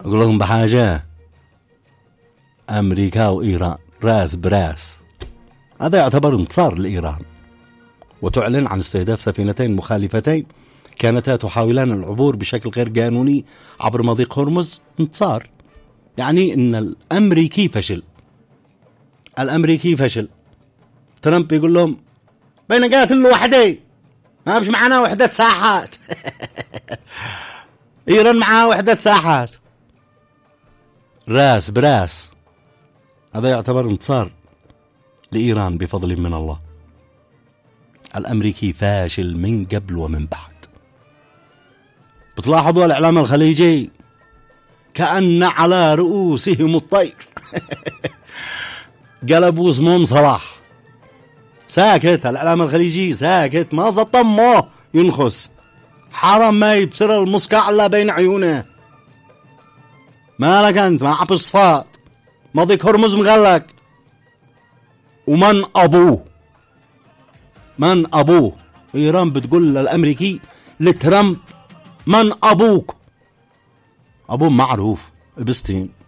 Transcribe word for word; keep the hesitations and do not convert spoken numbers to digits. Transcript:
أقول لكم بحاجة، أمريكا وإيران راس براس، هذا يعتبر انتصار لإيران، وتعلن عن استهداف سفينتين مخالفتين كانتا تحاولان العبور بشكل غير قانوني عبر مضيق هرمز. انتصار، يعني ان الامريكي فشل، الامريكي فشل. ترامب يقول لهم بين قاتل وحده، ما مش معنا وحدة ساحات. ايران معها وحدة ساحات، راس براس. هذا يعتبر انتصار لإيران بفضل من الله. الأمريكي فاشل من قبل ومن بعد. بتلاحظوا الإعلام الخليجي كأن على رؤوسهم الطير. قلبوا اسمهم صلاح، ساكت. الإعلام الخليجي ساكت، ما سطمه ينخس، حرام ما يبصر المصقع إلا بين عيونه. مالك أنت مع بصفات مضيق هرمز مغلق، ومن أبوه من أبوه. إيران بتقول للأمريكي لترامب من أبوك؟ أبوه معروف، بستين